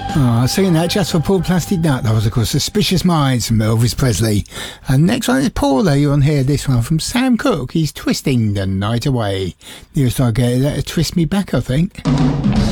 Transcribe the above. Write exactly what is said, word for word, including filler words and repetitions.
Oh, singing that just for Paul Plastic Nut. That was, of course, Suspicious Minds from Elvis Presley. And next one is Paula. You're on here. This one from Sam Cooke. He's twisting the night away. Nearest I get, that'll twist me back, I think.